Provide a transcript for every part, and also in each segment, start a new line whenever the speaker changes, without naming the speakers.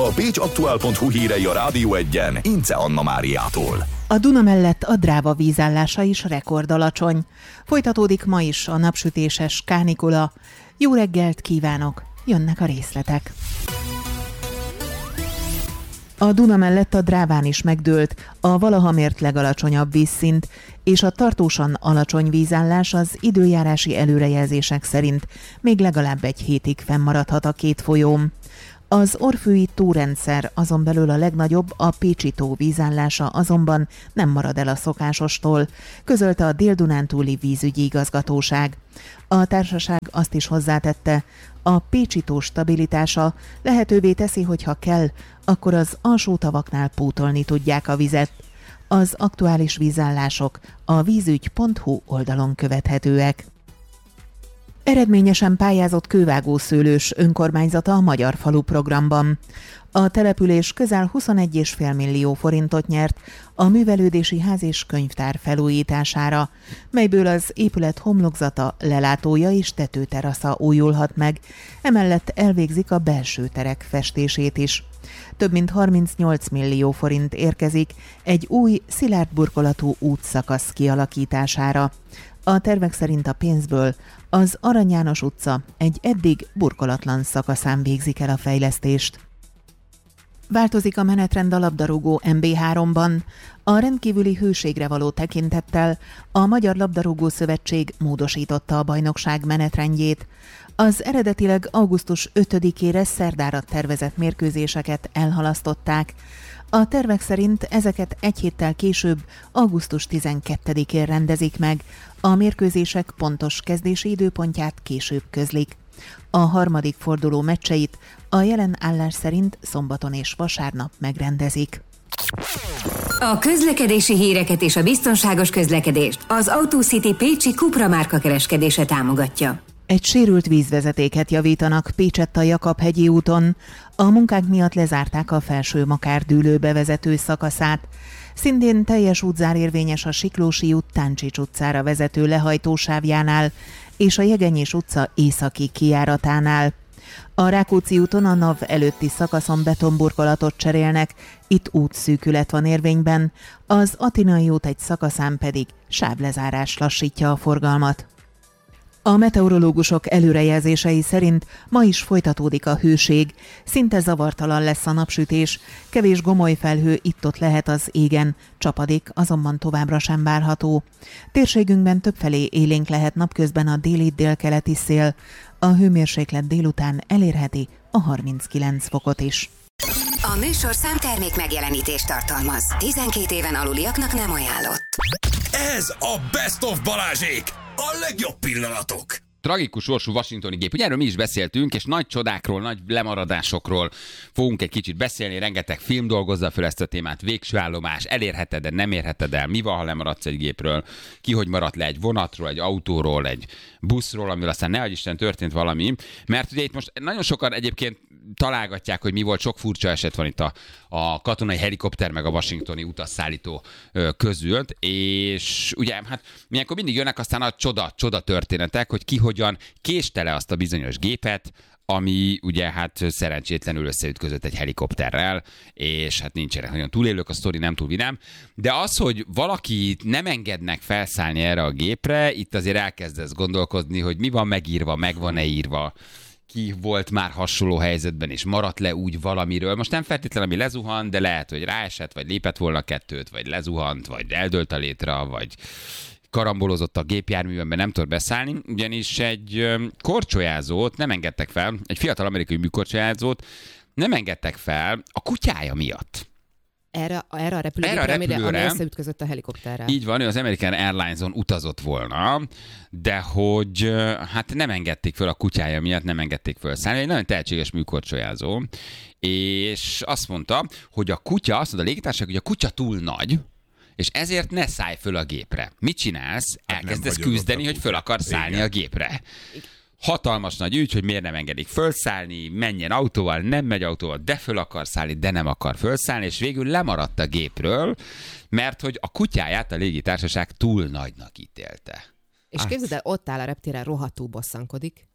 A pécsaktuál.hu hírei a Rádió Egyen Ince Anna Máriától.
A Duna mellett a Dráva vízállása is rekordalacsony. Folytatódik ma is a napsütéses kánikula. Jó reggelt kívánok! Jönnek a részletek. A Duna mellett a Dráván is megdőlt a valaha mért legalacsonyabb vízszint, és a tartósan alacsony vízállás az időjárási előrejelzések szerint még legalább egy hétig fennmaradhat a két folyón. Az orfői tórendszer, azon belül a legnagyobb, a Pécsi tó vízállása azonban nem marad el a szokásostól, közölte a Dél-Dunántúli vízügyi igazgatóság. A társaság azt is hozzátette, a Pécsi tó stabilitása lehetővé teszi, hogy ha kell, akkor az alsó tavaknál pótolni tudják a vizet. Az aktuális vízállások a vízügy.hu oldalon követhetőek. Eredményesen pályázott Kővágó-Szőlős önkormányzata a Magyar Falu programban. A település közel 21,5 millió forintot nyert a művelődési ház és könyvtár felújítására, melyből az épület homlokzata, lelátója és tetőterasza újulhat meg, emellett elvégzik a belső terek festését is. Több mint 38 millió forint érkezik egy új, szilárd burkolatú útszakasz kialakítására. A tervek szerint a pénzből az Arany János utca egy eddig burkolatlan szakaszán végzik el a fejlesztést. Változik a menetrend a labdarúgó MB3-ban. A rendkívüli hőségre való tekintettel a Magyar Labdarúgó Szövetség módosította a bajnokság menetrendjét. Az eredetileg augusztus 5-ére szerdára tervezett mérkőzéseket elhalasztották. A tervek szerint ezeket egy héttel később, augusztus 12-én rendezik meg, a mérkőzések pontos kezdési időpontját később közlik. A harmadik forduló meccseit a jelen állás szerint szombaton és vasárnap megrendezik.
A közlekedési híreket és a biztonságos közlekedést az AutoCity Pécsi Cupra márka kereskedése támogatja.
Egy sérült vízvezetéket javítanak Pécsett a Jakab-hegyi úton. A munkák miatt lezárták a Felső Makár-dűlő bevezető szakaszát. Szintén teljes útzár érvényes a Siklósi út Táncsics utcára vezető lehajtósávjánál és a Jegenyés utca északi kijáratánál. A Rákóczi úton a NAV előtti szakaszon betonburkolatot cserélnek, itt útszűkület van érvényben, az Atinai út egy szakaszán pedig sávlezárás lassítja a forgalmat. A meteorológusok előrejelzései szerint ma is folytatódik a hőség, szinte zavartalan lesz a napsütés, kevés gomoly felhő itt-ott lehet az égen, csapadék azonban továbbra sem várható. Térségünkben többfelé élénk lehet napközben a déli-délkeleti szél, a hőmérséklet délután elérheti a 39 fokot is.
A műsorszám termék megjelenítést tartalmaz. 12 éven aluliaknak nem ajánlott.
Ez a Best of Balázsék! A legjobb pillanatok!
Tragikus sorsú washingtoni gép. Ugye erről mi is beszéltünk, és nagy csodákról, nagy lemaradásokról fogunk egy kicsit beszélni. Rengeteg film dolgozza föl ezt a témát. Végső állomás, elérheted-e, nem érheted el? Mi van, ha lemaradsz egy gépről? Ki hogy maradt le egy vonatról, egy autóról, egy buszról, amivel aztán nehogy Isten történt valami. Mert ugye itt most nagyon sokan egyébként találgatják, hogy mi volt, sok furcsa eset van itt a katonai helikopter meg a washingtoni utasszállító között, és ugye hát milyenkor mindig jönnek aztán a csoda történetek, hogy ki hogyan késte le azt a bizonyos gépet, ami ugye hát szerencsétlenül összeütközött egy helikopterrel, és hát nincsenek nagyon túlélők, a sztori nem túl vidám, de az, hogy valaki nem engednek felszállni erre a gépre, itt azért elkezdesz gondolkodni, hogy mi van megírva, meg van-e írva, ki volt már hasonló helyzetben, és maradt le úgy valamiről. Most nem feltétlenül, ami lezuhant, de lehet, hogy ráesett, vagy lépett volna kettőt, vagy lezuhant, vagy eldőlt a létre, vagy karambolozott a gépjárművemben, nem tud beszállni, ugyanis egy korcsolyázót nem engedtek fel, egy fiatal amerikai műkorcsolyázót nem engedtek fel a kutyája miatt.
Erre a repülőgépre, ami összeütközött a helikopterrel.
Így van, ő az American Airlines-on utazott volna, de hogy hát nem engedték föl a kutyája miatt, nem engedték föl szállni. Egy nagyon tehetséges műkorcsolyázó, és azt mondta, hogy a kutya, azt mondta a légitársaság, hogy a kutya túl nagy, és ezért ne szállj föl a gépre. Mit csinálsz? Elkezdesz küzdeni, hogy föl akarsz szállni a gépre. Hatalmas nagy ügy, hogy miért nem engedik fölszállni, menjen autóval, nem megy autóval, de föl akar szállni, de nem akar fölszállni, és végül lemaradt a gépről, mert hogy a kutyáját a légitársaság túl nagynak ítélte.
És képzeld el, ott áll a reptéren, rohadtul bosszankodik,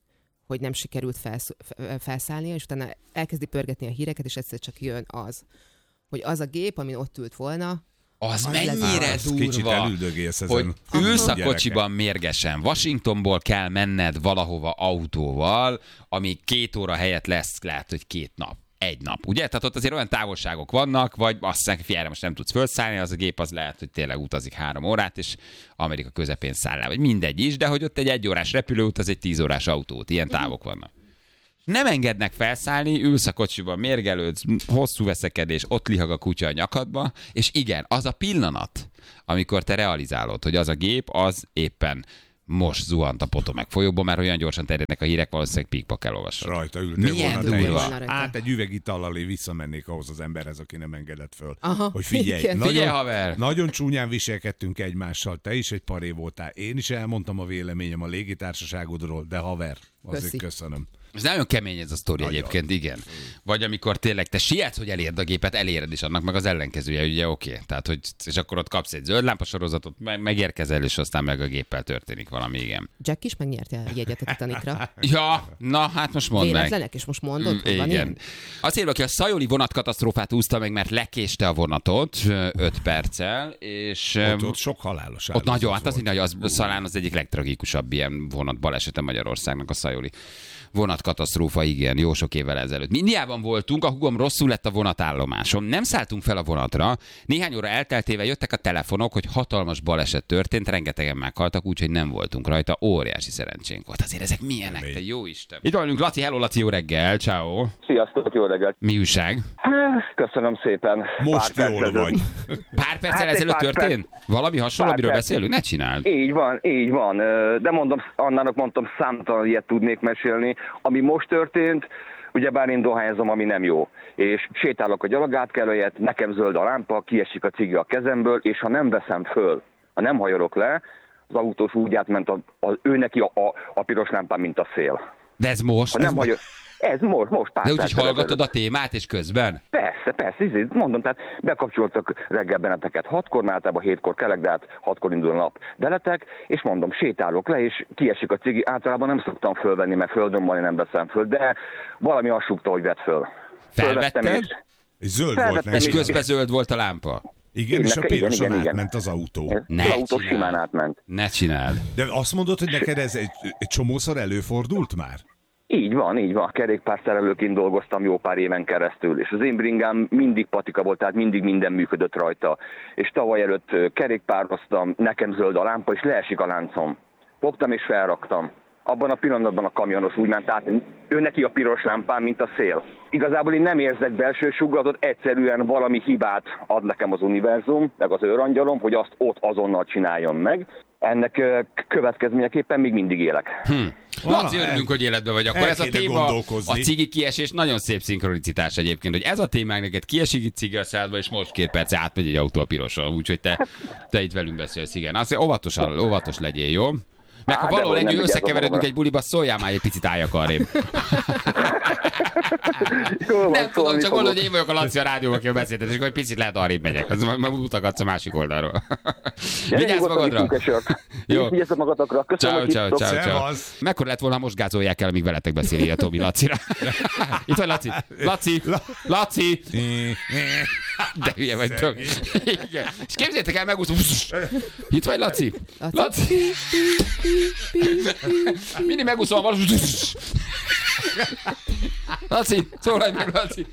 hogy nem sikerült felszállnia, és utána elkezdi pörgetni a híreket, és egyszer csak jön az, hogy az a gép, ami ott ült volna,
az mennyire durva, hogy ülsz a kocsiban mérgesen. Washingtonból kell menned valahova autóval, ami 2 óra helyett lesz, lehet, hogy 2 nap. 1 nap, ugye? Tehát ott azért olyan távolságok vannak, vagy azt mondják, hogy most nem tudsz felszállni, az a gép az lehet, hogy tényleg utazik 3 órát, és Amerika közepén száll el, vagy mindegy is, de hogy ott egy 1 órás repülőút, az egy 10 órás autót, ilyen távok vannak. Nem engednek felszállni, ülsz a kocsiban, mérgelődsz, hosszú veszekedés, ott lihag a kutya a nyakadba, és igen, az a pillanat, amikor te realizálod, hogy az a gép, az éppen most zuhant a Potomac folyóban, mert olyan gyorsan terjednek a hírek, valószínűleg pikpak elolvasod.
Rajta ültél
milyen
volna
durva.
Hát egy üvegitallal visszamennék ahhoz az emberhez, aki nem engedett föl.
Aha,
hogy figyelj,
figyelj, haver!
Nagyon csúnyán viselkedtünk egymással, te is egy paré voltál. Én is elmondtam a véleményem a légitársaságodról, de haver, azért köszönöm.
Ez nagyon kemény ez a sztori egyébként, igen. Vagy amikor tényleg te sietsz, hogy elérd a gépet, eléred is, annak meg az ellenkezője, ugye oké. Tehát, hogy és akkor ott kapsz egy zöld lámpasorozatot, megérkezel, és aztán meg a géppel történik valami, igen.
Jack is megnyerte a jegyet a Titanicra.
Ja, na hát most mondd meg.
Véletlenek, és most mondod, hogy van ilyen?
Azt írva, aki a szajoli vonatkatasztrófát úszta meg, mert lekéste a vonatot 5 perccel, és...
Ott sok halálos
ott nagyon, hát az talán az egyik legtragikusabb ilyen vonat balesete Magyarországnak, a szajoli vonatkatasztrófa, igen, jó sok évvel ezelőtt. Mi Indiában voltunk, a húgom rosszul lett a vonatállomáson. Nem szálltunk fel a vonatra. Néhány óra elteltével jöttek a telefonok, hogy hatalmas baleset történt, rengetegen meghaltak, úgyhogy nem voltunk rajta. Óriási szerencsénk volt. Azért ezek milyenek, te jó Isten. Itt vagyunk, Laci, hello Laci, jó reggel, ciao.
Sziasztok, jó reggelt.
Mi újság?
Köszönöm szépen.
Most jól vagy.
Pár perccel ezelőtt történt? Valami hasonló, amiről beszélünk? Ne csináld.
Így van. De mondom, Annának mondtam, számtalan ilyet tudnék mesélni. Ami most történt, ugyebár én dohányzom, ami nem jó. És sétálok a gyalogátkelőjét, nekem zöld a lámpa, kiesik a cigi a kezemből, és ha nem veszem föl, ha nem hajolok le, az autós úgy átment ő neki a piros lámpán, mint a szél.
De ez most?
Ez most pár.
De úgyhogy hallgatod a témát, és közben?
Persze, mondom, tehát bekapcsoltak reggel benneteket 6-kor, mert általában 7-kor kelek, de hát 6-kor indul a nap beletek, és mondom, sétálok le, és kiesik a cigi, általában nem szoktam fölvenni, mert földön van, én nem veszem föl, de valami azt súgta, hogy vett föl.
Felvetted?
És zöld volt,
és közben zöld volt a lámpa?
Igen, és a piroson átment az autó.
Az autó simán átment.
Ne csináld.
De azt mondod, hogy neked ez egy csomószor előfordult már?
Így van. Kerékpárszerelőként dolgoztam jó pár éven keresztül, és az én bringám mindig patika volt, tehát mindig minden működött rajta. És tavaly előtt kerékpároztam, nekem zöld a lámpa, és leesik a láncom. Fogtam és felraktam. Abban a pillanatban a kamionos úgy ment át, ő neki a piros lámpán, mint a szél. Igazából én nem érzek belső sugllatot, egyszerűen valami hibát ad nekem az univerzum, meg az őrangyalom, hogy azt ott azonnal csináljam meg. Ennek következményeképpen még mindig élek.
Laci, örülünk, hogy életben vagy. Akkor ez a téma, a cigi kiesés, nagyon szép szinkronicitás egyébként, hogy ez a témánk neked kiesik itt cigi a szádba, és most 2 perc átmegy egy autó a piroson, úgyhogy te itt velünk beszélsz, igen. Azért óvatos legyél, jó? Meg ha valahol együtt összekeveredünk egy buliba, szóljál már egy picit álljak arrébb. Nem tudom, csak mondod, hogy én vagyok a Laci a rádióban, akivel beszéltet, és akkor egy picit lehet arrébb megyek. Majd mutatgatsz a másik oldalról. Vigyázz magadra!
Jó. Vigyázz magadokra. Köszönöm.
Ciao. Mekkora lett volna, most gázolják el, amíg veletek beszéli a Tomi Lacira. Itt vagy Laci! De hülye vagy, Tomi. És képzeljétek el, megúszom. Itt vagy Laci? Mindig megúszom a valós. Laci, szólalj meg, Laci.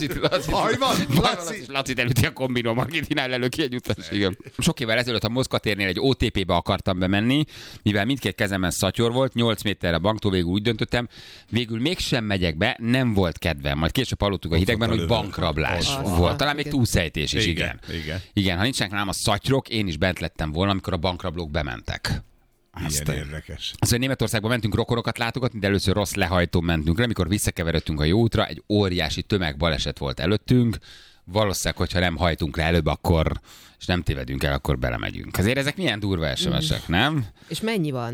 Laci elüti a kombinom, Argentinál elő ki egy utas. Igen. Sok évvel ezelőtt a Moszkva-térnél egy OTP-be akartam bemenni, mivel mindkét kezemben szatyor volt, 8 méterre banktól végül úgy döntöttem, végül mégsem megyek be, nem volt kedvem. Majd később hallottuk a hidegben, hogy bankrablás volt. Talán még túlszejtés is, igen. Ha nincsenek nálam a szatyrok, én is bent lettem volna, amikor a bankrablók bementek.
Ilyen érdekes.
Szóval Németországban mentünk rokonokat látogatni, de először rossz lehajtón mentünk le, amikor visszakeveredtünk a jó útra, egy óriási tömegbaleset volt előttünk. Valószínűleg, hogyha nem hajtunk le előbb, akkor, és nem tévedünk el, akkor belemegyünk. Azért ezek milyen durva SMS-ek, nem?
És mennyi van?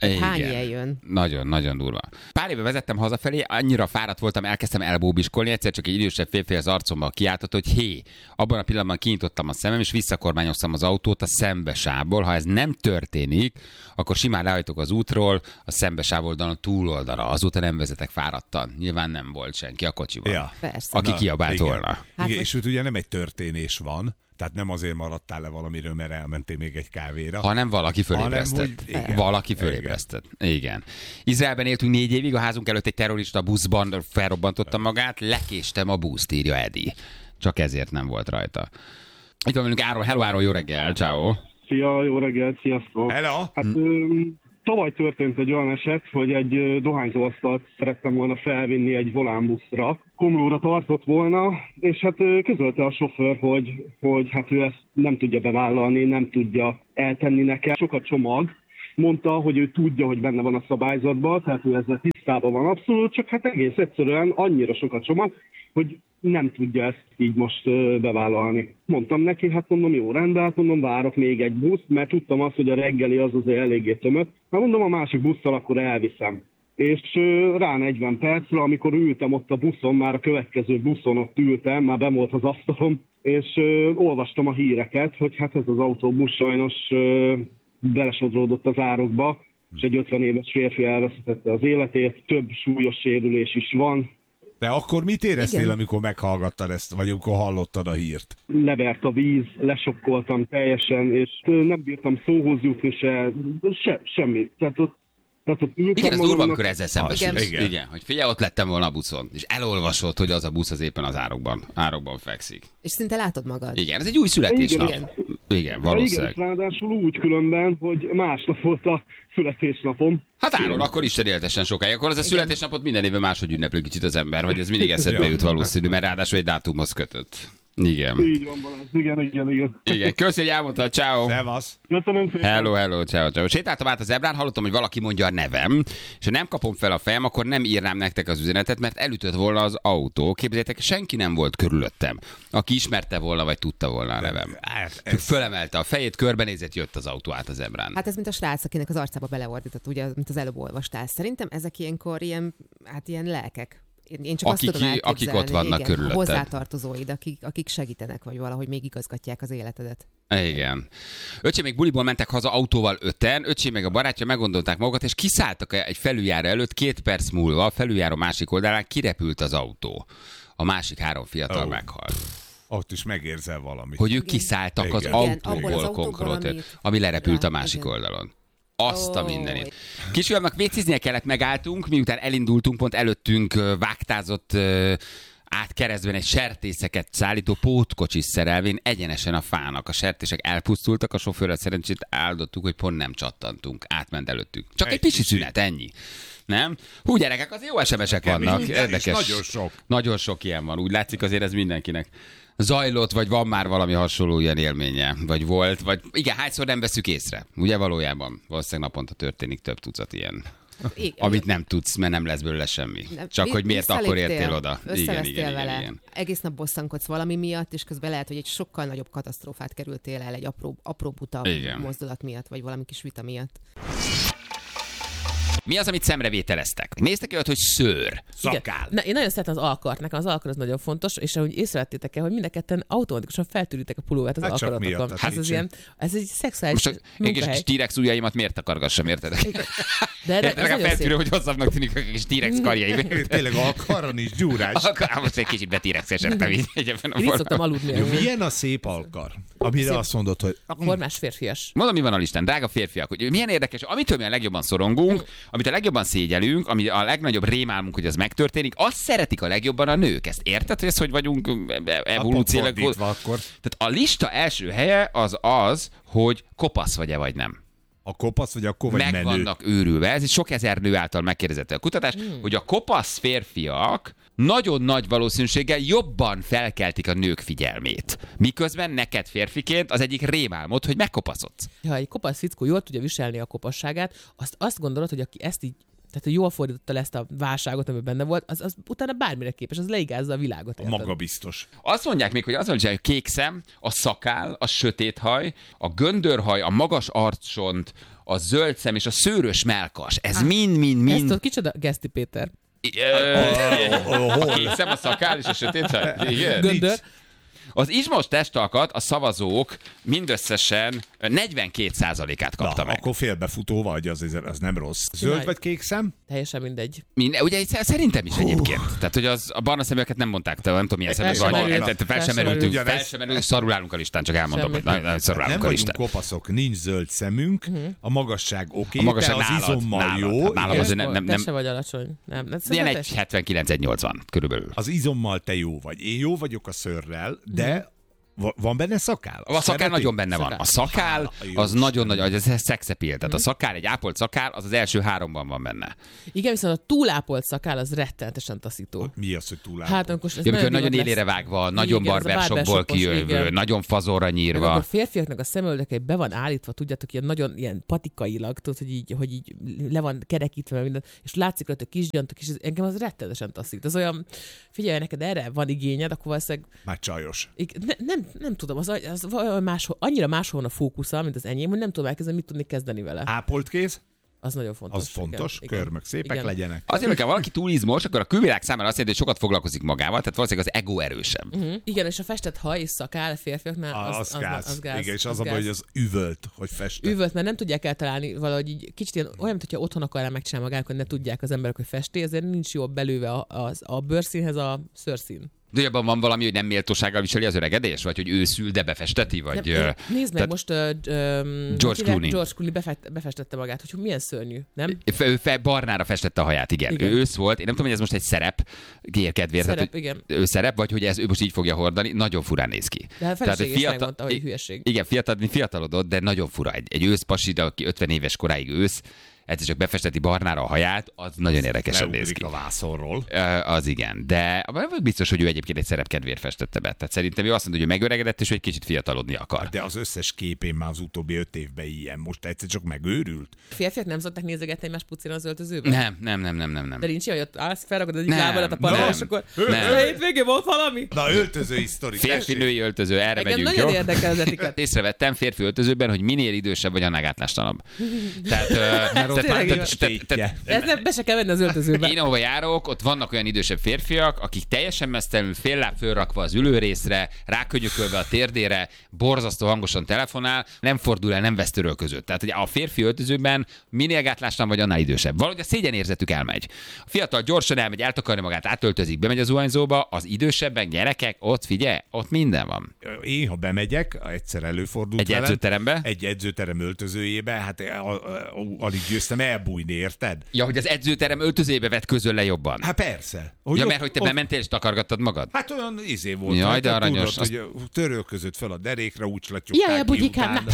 Hány ilyen jön?
Nagyon, nagyon durva. Pár éve vezettem hazafelé, annyira fáradt voltam, elkezdtem elbóbiskolni, egyszer csak egy idősebb férfi az arcomba kiáltott, hogy hé, abban a pillanatban kinyitottam a szemem, és visszakormányoztam az autót a szembesávból. Ha ez nem történik, akkor simán lehajtok az útról, a szembesáv oldalon túloldalra. Azóta nem vezetek fáradtan. Nyilván nem volt senki a kocsiban.
Ja.
Persze.
Aki kiabált volna.
Hát
Igen, és ugye nem egy történés van, tehát nem azért maradtál le valamiről, mert elmentél még egy kávéra.
Hanem valaki fölébresztett.
igen.
Valaki fölébresztett. Igen. Izraelben éltünk 4 évig, a házunk előtt egy terrorista buszban felrobbantotta magát, lekéstem a buszt, írja Edi. Csak ezért nem volt rajta. Itt van velünk Áron. Hello Áron, jó reggel, ciao.
Szia, jó reggelt, sziasztok!
Hello!
Hát tavaly történt egy olyan eset, hogy egy dohányzóasztalt szerettem volna felvinni egy volánbuszra. Komlóra tartott volna, és hát közölte a sofőr, hogy hát ő ezt nem tudja bevállalni, nem tudja eltenni nekem. Sok a csomag. Mondta, hogy ő tudja, hogy benne van a szabályzatban, tehát ő ezzel tisztában van abszolút, csak hát egész egyszerűen annyira sok a csomag, hogy nem tudja ezt így most bevállalni. Mondtam neki, hát mondom, jó, rendben, hát mondom, várok még egy buszt, mert tudtam azt, hogy a reggeli az azért eléggé tömött. Hát mondom, a másik busszal akkor elviszem. És rá 40 percre, amikor ültem ott a buszon, már a következő buszon ott ültem, már benn volt az asztalom, és olvastam a híreket, hogy hát ez az autóbusz sajnos belesodródott az árokba, és egy 50 éves férfi elvesztette az életét, több súlyos sérülés is van.
De akkor mit éreztél,
Igen.
amikor meghallgattad ezt, vagy amikor hallottad a hírt?
Levert a víz, lesokkoltam teljesen, és nem bírtam szóhoz jutni semmi. Tehát ott ültem
Igen, ez durva,
magamnak.
amikor ezzel szembesülsz.
Igen.
Igen, hogy figyelj, ott lettem volna a buszon, és elolvasod, hogy az a busz az éppen az árokban fekszik.
És szinte látod magad.
Igen, ez egy új születésnap.
Igen.
Igen, valószínűleg.
Igen, ráadásul úgy különben, hogy másnap volt a születésnapom.
Hát Áron, akkor Isten éltessen sokáig. Akkor az a születésnapot minden évben máshogy ünnepli kicsit az ember, hogy ez mindig eszedbe jut valószínű, mert ráadásul egy dátumhoz kötött. Igen.
Így van, Balázs. Igen.
Igen, köszi, hogy elmondtad, ciao.
Szevasz!
Köszönöm szépen.
Hello, ciao. Sétáltam át a zebrán, hallottam, hogy valaki mondja a nevem, és ha nem kapom fel a fejem, akkor nem írnám nektek az üzenetet, mert elütött volna az autó. Képzeljétek, senki nem volt körülöttem, aki ismerte volna, vagy tudta volna a nevem. Fölemelte a fejét, körbenézett, jött az autó át a zebrán.
Hát ez mint a srác, akinek az arcába beleordított, ugye, mint az előbb olvastál. Szerintem ezek ilyenkor ilyen lelkek. Én csak azt tudom elképzelni,
akik ott vannak
igen,
körülötted.
Hozzátartozóid, akik segítenek, vagy valahogy még igazgatják az életedet.
Igen. Öcsém még buliból mentek haza autóval 5-en, öcsém meg a barátja meggondolták magukat, és kiszálltak egy felüljáró előtt, 2 perc múlva a felüljáró másik oldalán kirepült az autó. A másik 3 fiatal meghalt.
Ott is megérzel valamit.
Hogy ők kiszálltak az
Igen.
Igen, abból az
autóból
autóból,
konkrétan, ami lerepült a
Ja,
másik
igen.
oldalon. Azt a
Ó.
mindenit. Kisfiamnak vécéznie kellett, megálltunk, miután elindultunk, pont előttünk vágtázott át keresztben egy sertészeket szállító pótkocsis szerelvén egyenesen a fának. A sertések elpusztultak, a sofőrrel szerencsét áldottuk, hogy pont nem csattantunk. Átment előttünk. Csak egy pici szünet, ennyi. Nem? Hú, gyerekek, azért jó SMS-ek vannak.
Minden is
Érdekes.
nagyon sok.
Nagyon sok ilyen van. Úgy látszik, azért ez mindenkinek zajlott, vagy van már valami hasonló ilyen élménye, vagy volt, vagy igen, hányszor nem veszük észre. Ugye valójában valószínűleg naponta történik több tucat ilyen.
Igen.
Amit nem tudsz, mert nem lesz belőle semmi. Csak hogy miért akkor értél oda.
Igen. Egész nap bosszankodsz valami miatt, és közben lehet, hogy egy sokkal nagyobb katasztrófát kerültél el egy apró buta
Igen.
mozdulat miatt, vagy valami kis vita miatt.
Mi az, amit szemrevételeztek? Néztek olyat, hogy szőr.
Szakál.
Na, én nagyon szeretem az alkart, nekem az alkar az nagyon fontos, és ahogy észrevettétek el, hogy mind a ketten automatikusan feltűritek a pulóvát az
Hát csak
alkaratokon.
miatt,
Ez az ilyen, ez egy szexuális
Most egy
munkahely.
kis T-rex ujjaimat miért takargassam, érted?
De ez
Érted, a
nagyon
feltűrő,
szép.
hogy hosszabbnak tűnik a kis T-rex karjaim.
Tényleg a karon is gyúrás.
Akkor most egy kicsit be-T-rex-esettem így egyébben a
Én így
formában.
szoktam aludni. amúgy.
Milyen a szép alkar? Amire azt mondod, hogy
Formás férfias.
Mondom, mi van a listán, drága férfiak, hogy milyen érdekes, amitől mi a legjobban szorongunk, amit a legjobban szégyelünk, ami a legnagyobb rémálmunk, hogy ez megtörténik, azt szeretik a legjobban a nők. Ezt érted, hogy ez hogy vagyunk evolúciólag?
fordítva akkor.
Tehát a lista első helye az, hogy kopasz vagy-e vagy nem.
A kopasz vagy akkor vagy
Meg
menő.
vannak őrülve. Ez egy sok ezer nő által megkérdezett a kutatás, hogy a kopasz férfiak nagyon nagy valószínűséggel jobban felkeltik a nők figyelmét. Miközben neked férfiként az egyik rémálmod, hogy megkopaszodsz.
Ha egy kopasz fickó jól tudja viselni a kopasságát, azt gondolod, hogy aki ezt így, tehát hogy jól fordította le ezt a válságot, ami benne volt, az utána bármire képes, az leigázza a világot. Érted?
Magabiztos.
Azt mondják még, hogy az van, hogy a kék szem, a szakál, a sötét haj, a göndörhaj, a magas arccsont, a zöld szem és a szőrös mellkas. Ez mind.
Ezt tudod, kicsoda? Geszti Péter.
A kék szem, a szakál és a sötét szem. Igen.
Göndör.
Az izmos testalkat a szavazók mindösszesen 42%-át kapta meg.
Akkor félbefutó vagy, az nem rossz. Zöld vagy kék szem?
Teljesen mindegy.
Ugye szerintem is egyébként. Tehát, hogy a barna szeműeket nem mondták, nem tudom, milyen szemek vagy. Fel sem merültünk, szarul állunk a listán, csak elmondom, hogy szarul állunk a listán.
Nem kopaszok, nincs zöld szemünk, a magasság oké,
a magasság
de az izommal jó.
Nálam azért nem.
Te se vagy alacsony. Nem.
Ilyen 1,79-1,80 körülbelül.
Az izommal te jó vagy. Én jó vagyok a szőrrel, de van benne szakál?
A szakál nagyon benne van. A szakál az nagyon nagy, az szexepil. Tehát a szakál, egy ápolt szakál, az az első 3-ban van benne.
Igen, viszont a túlápolt szakál az rettenetesen taszító.
Mi az, hogy túlápolt?
Hát, amikor
nagyon élére vágva, nagyon barbershopból kijövő, nagyon fazorra nyírva.
A férfiaknak a szemöldökei be van állítva, tudjátok, ilyen nagyon ilyen patikailag, tudod, hogy így le van kerekítve minden, és látszik rajta kisgyantok, és engem az rettenetesen taszít. Az olyan, figyelj, neked erre van igényed, akkor valószínűleg...
Már csajos.
Nem tudom, az annyira máshol van a fókusza, mint az enyém, hogy nem tudom elkezdeni, mit tudni kezdeni vele.
Ápolt kéz?
Az nagyon fontos.
Az fontos, igen. Körmök szépek igen. legyenek.
Azért, hogyha valaki túl izmos, akkor a külvilág számára azt jelenti, hogy sokat foglalkozik magával, tehát valószínűleg az ego erősebb.
Igen, és a festett haj és szakál a férfiaknál
az gáz. Igen, és az a baj, hogy az üvölt, hogy festett.
Üvölt, mert nem tudják eltalálni valahogy így, kicsit ilyen, olyan, mintha otthon akarná megcsinálni magának, hogy ne tudják az emberek, hogy festi, ezért nincs jól belőve a bőrszínhez a szőrszín.
De abban van valami, hogy nem méltósággal viseli az öregedés? Vagy hogy ő szül, de befesteti? Vagy,
nézd meg, most
George
Clooney befestette magát, hogy milyen szörnyű, nem?
Ő barnára festette a haját, igen. Ő ősz volt, én nem tudom, hogy ez most egy szerep, kedvéért.
Szerep,
tehát,
igen.
Ő szerep, vagy hogy ő most így fogja hordani, nagyon furán néz ki.
De a felesége is megmondta, hogy hülyeség.
Igen, fiatalodott, de nagyon fura. Egy őszpasi, aki 50 éves koráig ősz, egyszer csak befesteti barnára a haját, az nagyon érdekesen néz ki.
a vászonról.
Az igen, de biztos, hogy ő egyébként egy szerepkedvéért festette be. Tehát szerintem ő azt mondja, hogy ő megöregedett, és hogy egy kicsit fiatalodni akar.
De az összes képén már az utóbbi 5 évben ilyen. Most egyszer csak megőrült.
Férfiak nem szokták nézegetni egymás pucéran az öltözőben?
Nem.
De nincs olyan, hogy ott állsz, felragod egyik lábadat a panel, és akkor hétvégén volt valami?
Na, öltözői sztori.
Férfi-női öltöző, erre
engem
megyünk,
nagyon
jó?
érdekel az etiket.
Észrevettem férfi öltözőben, hogy minél idősebb vagy, annál gátlástalanabb.
Ez be se kell venni az öltözőben.
Én ahova járok, ott vannak olyan idősebb férfiak, akik teljesen mesztelenül, fél láb fölrakva az ülőrészre, rákönyökölve a térdére, borzasztó hangosan telefonál, nem fordul el, nem vesz törölközőt. Tehát a férfi öltözőben minél gátlástan vagy, annál idősebb. Valahogy a szégyenérzetük elmegy. A fiatal gyorsan elmegy, eltakarja magát, átöltözik, bemegy az zuhanyzóba, az idősebbek, gyerekek, ott figyelj, ott minden van.
Én, ha bemegyek, egyszer előfordult
egy edzőterembe?
Egy edzőterem öltözőjébe, hát alig győztem elbújni, érted?
Ja, hogy az edzőterem öltözőjébe vett közöl le jobban.
Hát persze.
Ja, mert hogy te bementél és takargattad magad?
Hát olyan volt.
Jaj, de aranyos.
Tudod, hogy törölközött fel a derékre, úgy slatyogták
ki
után.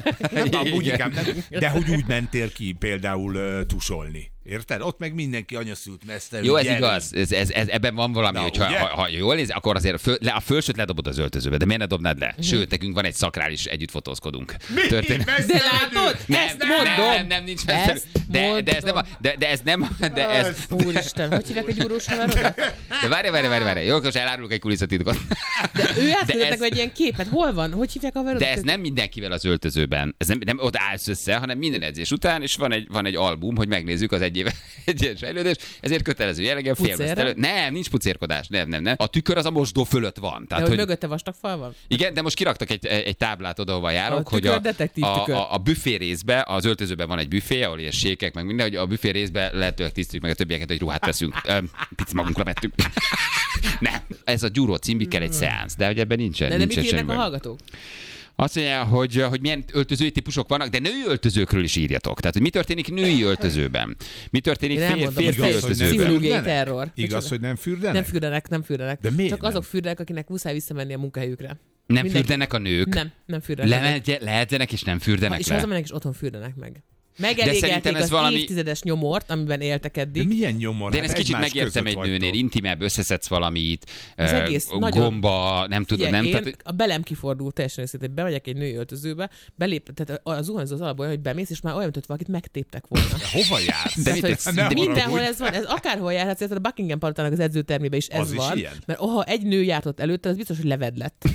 De hogy úgy mentél ki például tusolni. Érted? Ott meg mindenki anyaszült mesztelő.
Jó, ez igaz. Ebben van valami, hogy ha jól néz, akkor azért a fölsőt ledobod az öltözőbe, de miért ne dobnád le? Sőt, nekünk van egy szakrál is, együtt fotózkodunk.
De látod? Ezt mondom.
Nem, nincs mesztelő. De ez nem...
Úristen, hogy hívják egy gyúrós haverodat?
De várj. Jó, most elárulok egy kulisszatitkot.
De ő elküldött egy ilyen képet. Hol van? Hogy hívják a haverodat?
De ez nem mindenkivel az öltözőben. Ez nem ott állsz össze, hanem minden edzés után, és van egy album, hogy megnézzük az egy éves fejlődés, ezért kötelező jelleggel félmeztelő. Nem, nincs pucérkodás, nem. A tükör az a mosdó fölött van.
Tehát, hogy mögötte vastag fal van?
Igen, de most kiraktak egy táblát oda, ahova járok, hogy a büfé részbe, az öltözőben van egy büfé, ahol ilyen sékek, meg minden, hogy a büfé részbe lehetőleg tisztítjuk meg a többieket, hogy ruhát veszünk. Picit magunkra vettük. Nem, ez a gyúró címbikkel egy szeánsz, de hogy ebben nincsen.
De mit írnak a hallgatók?
Azt mondja, hogy milyen öltözői típusok vannak, de női öltözőkről is írjatok. Tehát, hogy mi történik női öltözőben? Mi történik férfi öltözőben?
Igaz, hogy nem fürdenek?
Nem fürdenek.
De miért
csak azok fürdenek, akinek muszáj visszamenni a munkahelyükre.
Nem fürdenek a nők?
Nem fürdenek.
Lehetzenek és nem fürdenek
és
le.
hazamennek és otthon fürdenek meg. Megelégelték az évtizedes nyomort, amiben éltek eddig.
De milyen nyomor?
De én ezt kicsit megértem egy nőnél, intimebb, összeszedsz valamit,
gomba,
nem tudom.
Nem, a belem kifordult teljesen őszintén, hogy bemegyek egy női öltözőbe, tehát a zuhanyzó az alapból, hogy bemész, és már olyan, mint valakit megtéptek volna.
Hova jársz?
De mindenhol ez van, ez akárhol járhatsz, a Buckingham palotának az edzőtermébe is ez van. Mert ha egy nő járt ott előtte, az biztos, hogy levedlett.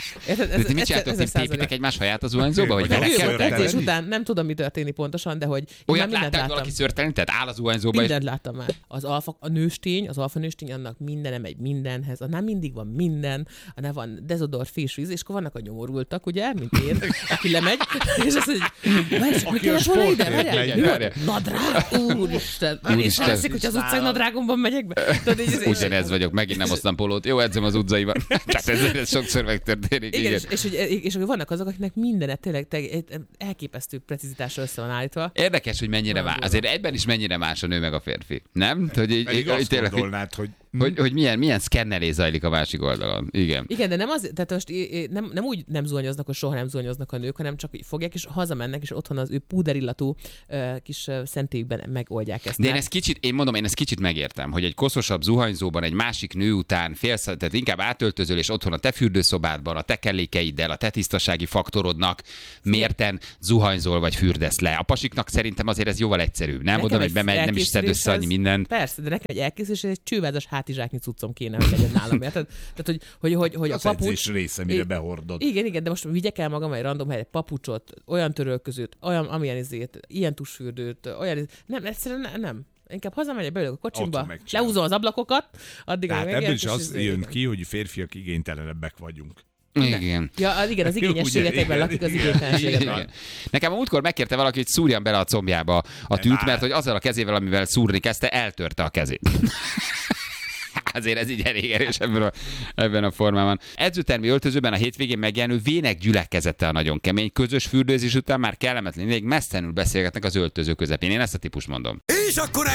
De mit csináltok, építek egymás haját az zuhanyzóba, vagy verekedtek?
Edzés után nem tudom, mi történik pontosan, de hogy
olyat látták, valaki szörtelni, tehát áll a zuhanyzóba.
Mindent láttam már. Az alfa nőstény, annak mindene megy mindenhez, annál mindig van minden, annál van dezodor, fésvíz, és akkor vannak a nyomorultak, ugye, mint én, aki lemegy, és azt mondja, hogy kellett volna ide, nadrág, úristen. És látszik, hogy az utcán nadrágomban megyek be.
Ugyanez vagyok, megint nem hoztam polót. Jó, edzem az utcaiban. Tehát ez sokszor megtörténik.
Igen. És vannak azok, akiknek mindenet tényleg elképesztő precizitással össze van állítva.
Érdekes, hogy mennyire más. Azért egyben is mennyire más a nő meg a férfi. Nem?
Pedig azt gondolnád,
hogy milyen szkennelés zajlik a másik oldalon. Igen.
Igen, de nem az, tehát most nem úgy nem zuhanyoznak, hogy soha nem zuhanyoznak a nők, hanem csak fogják, és hazamennek, és otthon az ő púderillatú kis szentélyükben megoldják ezt.
De én ezt kicsit megértem, hogy egy koszosabb zuhanyzóban egy másik nő után tehát inkább átöltözöl, és otthon a te fürdőszobádban, a te kellékeiddel, a te tisztasági faktorodnak mérten zuhanyzol vagy fürdesz le. A pasiknak szerintem azért ez jóval egyszerűbb. Nem oda, hogy bemegy, nem is szed össze annyi mindent.
Persze, de nekem egy elkészülés, egy csővázas hátizsáknyi cuccom kéne, hogy legyen nálam. Tehát, hogy a papucs
része, mire behordod.
Igen, de most vigyek el magam egy random helyre papucsot, olyan törölközőt, olyan amilyen ilyen tusfürdőt, olyan nem, egyszerűen nem. Inkább hazamegyek, beülök a kocsimba, lehúzom az ablakokat, addig
tehát ebből is az jön ki, hogy férfiak igénytelenebbek vagyunk.
Igen.
Ja, igen, az igényességetekben lakik az igénytelenséget.
Nekem a múltkor megkérte valaki, hogy szúrjam bele a combjába a tűt, mert hogy azzal a kezével, amivel szúrni kezdte, eltörte a kezét. Azért ez így elég erős ebben a formában. Edzőtermi öltözőben a hétvégén megjelenő vének gyülekezete a nagyon kemény. Közös fürdőzés után már kellemetlen, még messzenül beszélgetnek az öltöző közepén. Én ezt a típus mondom.
És akkor